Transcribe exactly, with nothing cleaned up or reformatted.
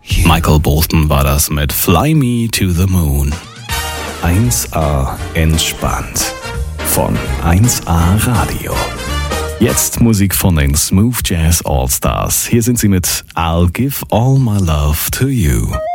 Michael Bolton war das mit Fly Me to the Moon. eins A entspannt. Von eins A Radio. Jetzt Musik von den Smooth Jazz All Stars. Hier sind sie mit I'll Give All My Love to You.